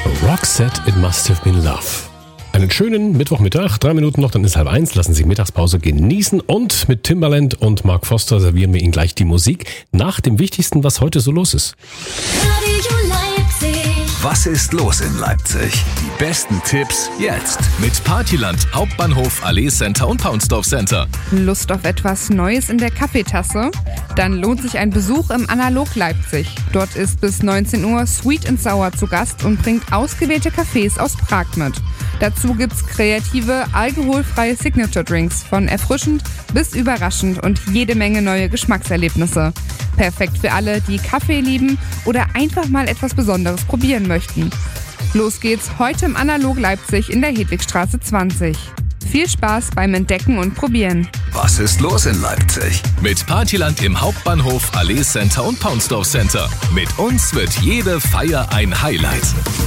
Roxette, It Must Have Been Love. Einen schönen Mittwochmittag, 3 Minuten noch, dann ist 12:30. Lassen Sie Mittagspause genießen und mit Timbaland und Mark Foster servieren wir Ihnen gleich die Musik nach dem Wichtigsten, was heute so los ist. Radio Leipzig. Was ist los in Leipzig? Die besten Tipps jetzt. Mit Partyland, Hauptbahnhof, Allee Center und Paunsdorf Center. Lust auf etwas Neues in der Kaffeetasse? Dann lohnt sich ein Besuch im Analog Leipzig. Dort ist bis 19 Uhr Sweet & Sour zu Gast und bringt ausgewählte Cafés aus Prag mit. Dazu gibt's kreative, alkoholfreie Signature-Drinks, von erfrischend bis überraschend und jede Menge neue Geschmackserlebnisse. Perfekt für alle, die Kaffee lieben oder einfach mal etwas Besonderes probieren möchten. Los geht's heute im Analog Leipzig in der Hedwigstraße 20. Viel Spaß beim Entdecken und Probieren. Was ist los in Leipzig? Mit Partyland im Hauptbahnhof, Allee Center und Paunsdorf Center. Mit uns wird jede Feier ein Highlight.